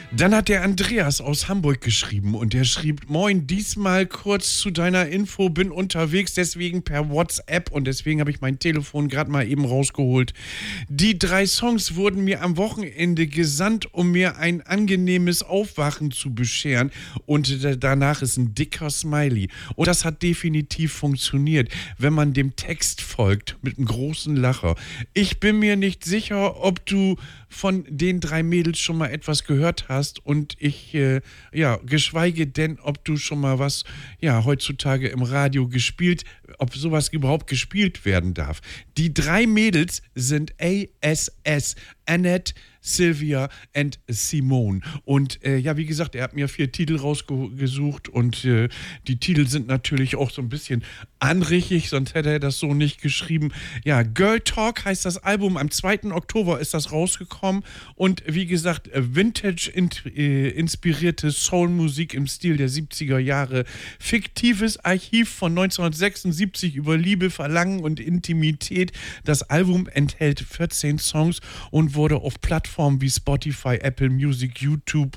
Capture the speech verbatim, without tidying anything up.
Dann hat der Andreas aus Hamburg geschrieben und der schrieb: Moin, diesmal kurz zu deiner Info, bin unterwegs, deswegen per WhatsApp und deswegen habe ich mein Telefon gerade mal eben rausgeholt. Die drei Songs wurden mir am Wochenende gesandt, um mir ein angenehmes Aufwachen zu bescheren, und d- danach ist ein dicker Smiley. Und das hat definitiv funktioniert, wenn man dem Text folgt, mit einem großen Lacher. Ich bin mir nicht sicher, ob du von den drei Mädels schon mal etwas gehört hast, und ich, äh, ja, geschweige denn, ob du schon mal was, ja, heutzutage im Radio gespielt, ob sowas überhaupt gespielt werden darf. Die drei Mädels sind A S S, Annette, Sylvia und Simone. Und äh, ja, wie gesagt, er hat mir vier Titel rausgesucht und äh, die Titel sind natürlich auch so ein bisschen anrüchig, sonst hätte er das so nicht geschrieben. Ja, Girl Talk heißt das Album, am zweiten Oktober ist das rausgekommen und wie gesagt, äh, Vintage-inspirierte Soul-Musik im Stil der siebziger Jahre, fiktives Archiv von neunzehnhundertsechsundsiebzig über Liebe, Verlangen und Intimität. Das Album enthält vierzehn Songs und wurde auf Plattformen wie Spotify, Apple Music, YouTube